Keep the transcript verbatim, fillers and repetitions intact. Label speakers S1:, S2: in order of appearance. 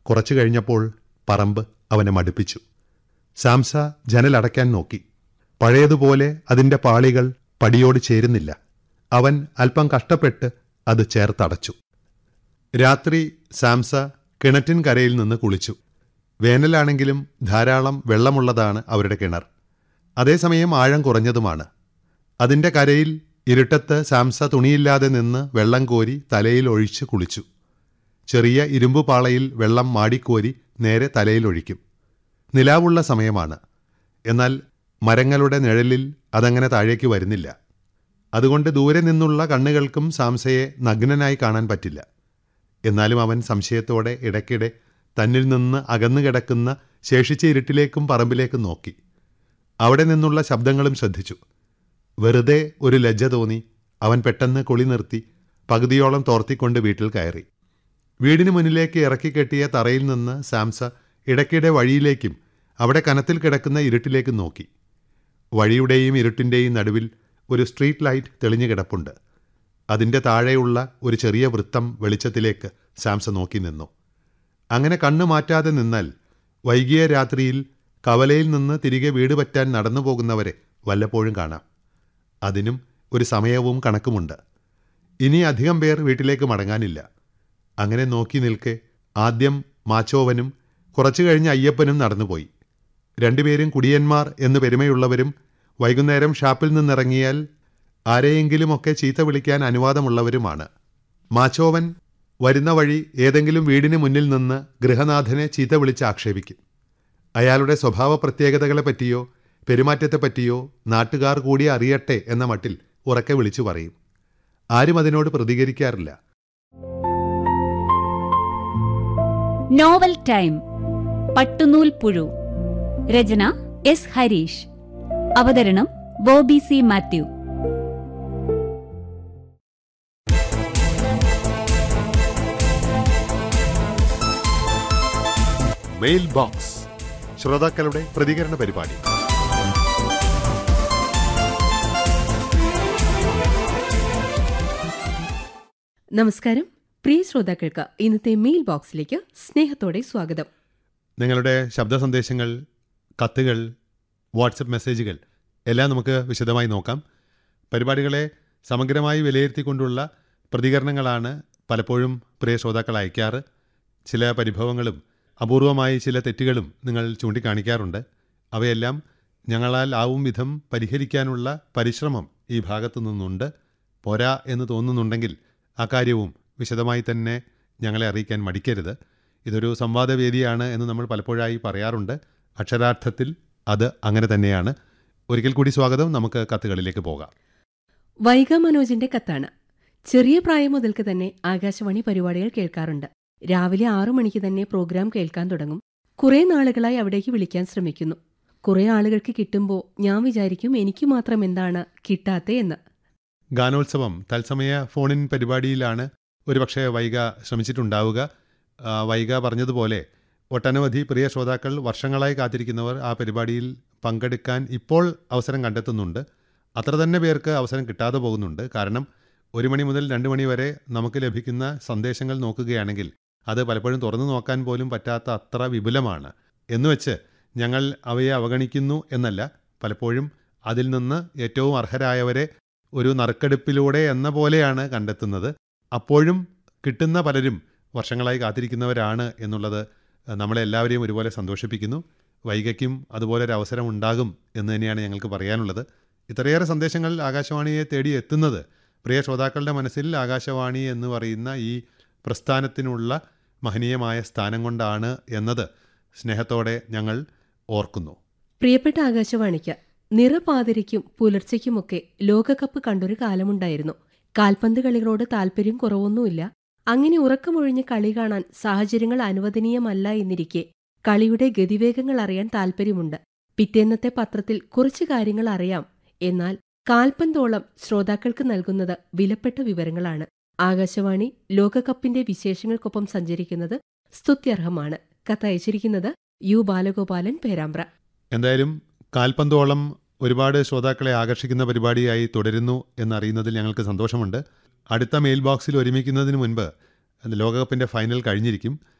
S1: കുറച്ചു കഴിഞ്ഞപ്പോൾ പറമ്പ് അവനെ മടുപ്പിച്ചു. സാംസ ജനലടയ്ക്കാൻ നോക്കി. പഴയതുപോലെ അതിൻ്റെ പാളികൾ പടിയോട് ചേരുന്നില്ല. അവൻ അല്പം കഷ്ടപ്പെട്ട് അത് ചേർത്തടച്ചു. രാത്രി സാംസ കിണറ്റിൻ കരയിൽ നിന്ന് കുളിച്ചു. വേനലാണെങ്കിലും ധാരാളം വെള്ളമുള്ളതാണ് അവരുടെ കിണർ. അതേസമയം ആഴം കുറഞ്ഞതുമാണ്. അതിൻ്റെ കരയിൽ ഇരുട്ടത്ത് സാംസ തുണിയില്ലാതെ നിന്ന് വെള്ളം കോരി തലയിൽ ഒഴിച്ച് കുളിച്ചു. ചെറിയ ഇരുമ്പു പാളയിൽ വെള്ളം മാടിക്കോരി നേരെ തലയിലൊഴിക്കും. നിലാവുള്ള സമയമാണ്. എന്നാൽ മരങ്ങളുടെ നിഴലിൽ അതങ്ങനെ താഴേക്ക് വരുന്നില്ല. അതുകൊണ്ട് ദൂരെ നിന്നുള്ള കണ്ണുകൾക്കും സാംസയെ നഗ്നനായി കാണാൻ പറ്റില്ല. എന്നാലും അവൻ സംശയത്തോടെ ഇടയ്ക്കിടെ തന്നിൽ നിന്ന് അകന്നു കിടക്കുന്ന ശേഷിച്ച ഇരുട്ടിലേക്കും പറമ്പിലേക്കും നോക്കി. അവിടെ നിന്നുള്ള ശബ്ദങ്ങളും ശ്രദ്ധിച്ചു. വെറുതെ ഒരു ലജ്ജ തോന്നി അവൻ പെട്ടെന്ന് കുളി നിർത്തി പകുതിയോളം തോർത്തിക്കൊണ്ട് വീട്ടിൽ കയറി. വീടിന് മുന്നിലേക്ക് ഇറക്കിക്കെട്ടിയ തറയിൽ നിന്ന് സാംസ ഇടയ്ക്കിടെ വഴിയിലേക്കും അവിടെ കനത്തിൽ കിടക്കുന്ന ഇരുട്ടിലേക്കും നോക്കി. വഴിയുടെയും ഇരുട്ടിൻ്റെയും നടുവിൽ ഒരു സ്ട്രീറ്റ് ലൈറ്റ് തെളിഞ്ഞു കിടപ്പുണ്ട്. അതിൻ്റെ താഴെയുള്ള ഒരു ചെറിയ വൃത്തം വെളിച്ചത്തിലേക്ക് സാംസ നോക്കി നിന്നു. അങ്ങനെ കണ്ണു മാറ്റാതെ നിന്നാൽ വൈകിയ രാത്രിയിൽ കവലയിൽ നിന്ന് തിരികെ വീട് പറ്റാൻ നടന്നു പോകുന്നവരെ വല്ലപ്പോഴും കാണാം. അതിനും ഒരു സമയവും കണക്കുമുണ്ട്. ഇനി അധികം പേർ വീട്ടിലേക്ക് മടങ്ങാനില്ല. അങ്ങനെ നോക്കി നിൽക്കെ ആദ്യം മാച്ചോവനും കുറച്ചു കഴിഞ്ഞ് അയ്യപ്പനും നടന്നുപോയി. രണ്ടുപേരും കുടിയന്മാർ എന്ന് പെരുമയുള്ളവരും വൈകുന്നേരം ഷാപ്പിൽ നിന്നിറങ്ങിയാൽ ആരെയെങ്കിലുമൊക്കെ ചീത്ത വിളിക്കാൻ അനുവാദമുള്ളവരുമാണ്. മാച്ചോവൻ വരുന്ന വഴി ഏതെങ്കിലും വീടിന് മുന്നിൽ നിന്ന് ഗൃഹനാഥനെ ചീത്ത വിളിച്ച് ആക്ഷേപിക്കും. അയാളുടെ സ്വഭാവ പ്രത്യേകതകളെപ്പറ്റിയോ പെരുമാറ്റത്തെപ്പറ്റിയോ നാട്ടുകാർ കൂടി അറിയട്ടെ എന്ന മട്ടിൽ ഉറക്കെ വിളിച്ചു പറയും. ആരും അതിനോട് പ്രതികരിക്കാറില്ല.
S2: Novel time. പട്ടുനൂൽ പുഴു. രചന എസ് ഹരീഷ്. അവതരണം Bobby C Mathew.
S1: Mail box. ശ്രോതാക്കളുടെ പ്രതികരണ പരിപാടി.
S3: നമസ്കാരം പ്രിയ ശ്രോതാക്കൾക്ക് ഇന്നത്തെ മെയിൽ ബോക്സിലേക്ക് സ്നേഹത്തോടെ സ്വാഗതം.
S1: നിങ്ങളുടെ ശബ്ദ സന്ദേശങ്ങൾ, കത്തുകൾ, വാട്സപ്പ് മെസ്സേജുകൾ എല്ലാം നമുക്ക് വിശദമായി നോക്കാം. പരിപാടികളെ സമഗ്രമായി വിലയിരുത്തിക്കൊണ്ടുള്ള പ്രതികരണങ്ങളാണ് പലപ്പോഴും പ്രിയ ശ്രോതാക്കൾ അയക്കാറ്. ചില പരിഭവങ്ങളും അപൂർവമായി ചില തെറ്റുകളും നിങ്ങൾ ചൂണ്ടിക്കാണിക്കാറുണ്ട്. അവയെല്ലാം ഞങ്ങളാൽ ആവും വിധം പരിഹരിക്കാനുള്ള പരിശ്രമം ഈ ഭാഗത്തു നിന്നുണ്ട്. പോരാ എന്ന് തോന്നുന്നുണ്ടെങ്കിൽ ആ കാര്യവും വിശദമായി തന്നെ ഞങ്ങളെ അറിയിക്കാൻ മടിക്കരുത്. ഇതൊരു സംവാദവേദിയാണ് എന്ന് നമ്മൾ പലപ്പോഴായി പറയാറുണ്ട്. അക്ഷരാർത്ഥത്തിൽ അത് അങ്ങനെ തന്നെയാണ്. ഒരിക്കൽ കൂടി സ്വാഗതം. നമുക്ക് കത്തുകളിലേക്ക് പോകാം.
S3: വൈഗ മനോജിന്റെ കത്താണ്. ചെറിയ പ്രായം മുതൽക്ക് തന്നെ ആകാശവാണി പരിപാടികൾ കേൾക്കാറുണ്ട്. രാവിലെ ആറു മണിക്ക് തന്നെ പ്രോഗ്രാം കേൾക്കാൻ തുടങ്ങും. കുറെ നാളുകളായി അവിടേക്ക് വിളിക്കാൻ ശ്രമിക്കുന്നു. കുറെ ആളുകൾക്ക് കിട്ടുമ്പോൾ ഞാൻ വിചാരിക്കും എനിക്ക് മാത്രം എന്താണ് കിട്ടാത്തേ എന്ന്.
S1: ഗാനോത്സവം തത്സമയ ഫോണിൻ പരിപാടിയിലാണ് ഒരുപക്ഷെ വൈഗ ശ്രമിച്ചിട്ടുണ്ടാവുക. വൈഗ പറഞ്ഞതുപോലെ ഒട്ടനവധി പ്രിയ ശ്രോതാക്കൾ വർഷങ്ങളായി കാത്തിരിക്കുന്നവർ ആ പരിപാടിയിൽ പങ്കെടുക്കാൻ ഇപ്പോൾ അവസരം കണ്ടെത്തുന്നുണ്ട്. അത്ര തന്നെ പേർക്ക് അവസരം കിട്ടാതെ പോകുന്നുണ്ട്. കാരണം ഒരു മണി മുതൽ രണ്ട് മണി വരെ നമുക്ക് ലഭിക്കുന്ന സന്ദേശങ്ങൾ നോക്കുകയാണെങ്കിൽ അത് പലപ്പോഴും തുറന്നു നോക്കാൻ പോലും പറ്റാത്ത അത്ര വിപുലമാണ്. എന്നുവെച്ച് ഞങ്ങൾ അവയെ അവഗണിക്കുന്നു എന്നല്ല. പലപ്പോഴും അതിൽ നിന്ന് ഏറ്റവും അർഹരായവരെ ഒരു നറുക്കെടുപ്പിലൂടെ എന്ന പോലെയാണ് കണ്ടെത്തുന്നത്. അപ്പോഴും കിട്ടുന്ന പലരും വർഷങ്ങളായി കാത്തിരിക്കുന്നവരാണ് എന്നുള്ളത് നമ്മളെല്ലാവരെയും ഒരുപോലെ സന്തോഷിപ്പിക്കുന്നു. വൈകയ്ക്കും അതുപോലൊരു അവസരം ഉണ്ടാകും എന്ന് തന്നെയാണ് ഞങ്ങൾക്ക് പറയാനുള്ളത്. ഇത്രയേറെ സന്ദേശങ്ങൾ ആകാശവാണിയെ തേടി എത്തുന്നത് പ്രിയ ശ്രോതാക്കളുടെ മനസ്സിൽ ആകാശവാണി എന്ന് പറയുന്ന ഈ പ്രസ്ഥാനത്തിനുള്ള മഹനീയമായ സ്ഥാനം കൊണ്ടാണ് എന്നത് സ്നേഹത്തോടെ ഞങ്ങൾ ഓർക്കുന്നു.
S3: പ്രിയപ്പെട്ട ആകാശവാണിക്ക് നിറപാതിരിക്കും പുലർച്ചയ്ക്കുമൊക്കെ ലോകകപ്പ് കണ്ടൊരു കാലമുണ്ടായിരുന്നു. കാൽപന്ത് കളികളോട് താൽപര്യം കുറവൊന്നുമില്ല. അങ്ങനെ ഉറക്കമൊഴിഞ്ഞ് കളി കാണാൻ സാഹചര്യങ്ങൾ അനുവദനീയമല്ല എന്നിരിക്കെ കളിയുടെ ഗതിവേഗങ്ങൾ അറിയാൻ താൽപര്യമുണ്ട്. പിറ്റേന്നത്തെ പത്രത്തിൽ കുറച്ചു കാര്യങ്ങൾ അറിയാം. എന്നാൽ കാൽപന്തോളം ശ്രോതാക്കൾക്ക് നൽകുന്നത് വിലപ്പെട്ട വിവരങ്ങളാണ്. ആകാശവാണി ലോകകപ്പിന്റെ വിശേഷങ്ങൾക്കൊപ്പം സഞ്ചരിക്കുന്നത് സ്തുത്യർഹമാണ്. കത്തയച്ചിരിക്കുന്നത് യു ബാലഗോപാലൻ പേരാമ്പ്ര.
S1: എന്തായാലും കാൽപന്തോളം ഒരുപാട് ശ്രോതാക്കളെ ആകർഷിക്കുന്ന പരിപാടിയായി തുടരുന്നു എന്നറിയുന്നതിൽ ഞങ്ങൾക്ക് സന്തോഷമുണ്ട്. അടുത്ത മെയിൽ ബോക്സിൽ ഒരുമിക്കുന്നതിന് മുൻപ് ലോകകപ്പിൻ്റെ ഫൈനൽ കഴിഞ്ഞിരിക്കും.